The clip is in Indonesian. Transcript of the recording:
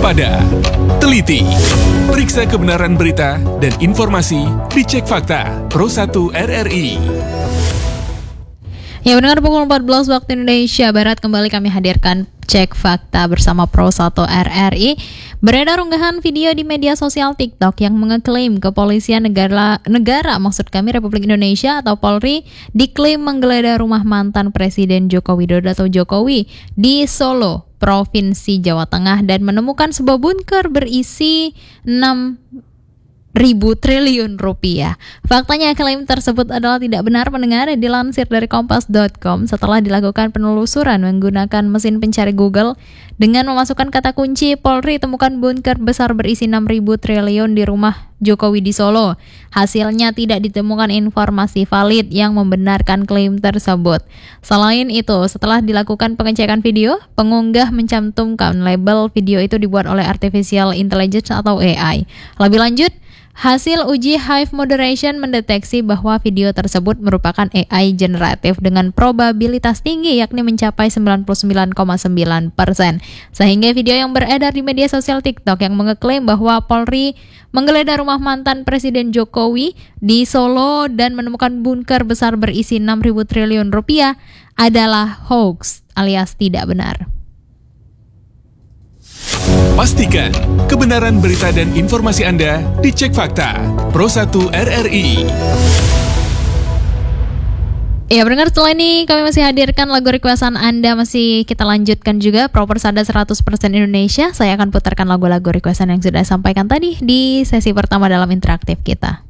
waspada, teliti, periksa kebenaran berita dan informasi di Cek Fakta Pro 1 RRI. Ya, mendengar pukul 14 waktu Indonesia Barat, kembali kami hadirkan Cek Fakta bersama Pro 1 RRI. Beredar unggahan video di media sosial TikTok yang mengeklaim kepolisian negara maksud kami Republik Indonesia atau Polri diklaim menggeledah rumah mantan Presiden Joko Widodo atau Jokowi di Solo, Provinsi Jawa Tengah, dan menemukan sebuah bunker berisi 6.000 triliun rupiah. Faktanya klaim tersebut adalah tidak benar mendengar, dilansir dari kompas.com setelah dilakukan penelusuran menggunakan mesin pencari Google dengan memasukkan kata kunci Polri temukan bunker besar berisi 6.000 triliun di rumah Jokowi di Solo. Hasilnya tidak ditemukan informasi valid yang membenarkan klaim tersebut. Selain itu, setelah dilakukan pengecekan video, pengunggah mencantumkan label video itu dibuat oleh Artificial Intelligence atau AI. Lebih lanjut, hasil uji Hive Moderation mendeteksi bahwa video tersebut merupakan AI generatif dengan probabilitas tinggi, yakni mencapai 99,9%. Sehingga video yang beredar di media sosial TikTok yang mengeklaim bahwa Polri menggeledah rumah mantan Presiden Jokowi di Solo dan menemukan bunker besar berisi 6.000 triliun rupiah adalah hoax alias tidak benar. Pastikan kebenaran berita dan informasi Anda di Cek Fakta Pro 1 RRI. Ya, pendengar, setelah ini kami masih hadirkan lagu requestan Anda, masih kita lanjutkan juga Pro Persada 100% Indonesia. Saya akan putarkan lagu-lagu requestan yang sudah disampaikan tadi di sesi pertama dalam interaktif kita.